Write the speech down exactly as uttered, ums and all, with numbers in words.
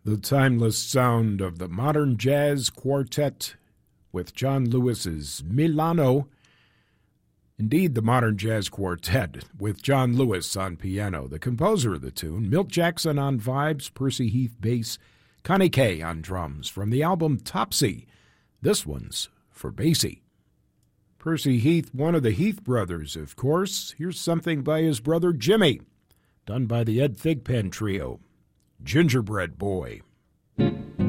The timeless sound of the modern jazz quartet with John Lewis's Milano. Indeed, the modern jazz quartet with John Lewis on piano, the composer of the tune, Milt Jackson on vibes, Percy Heath bass, Connie Kay on drums, from the album Topsy. This one's for Basie. Percy Heath, one of the Heath brothers, of course. Here's something by his brother Jimmy, done by the Ed Thigpen Trio. Gingerbread Boy.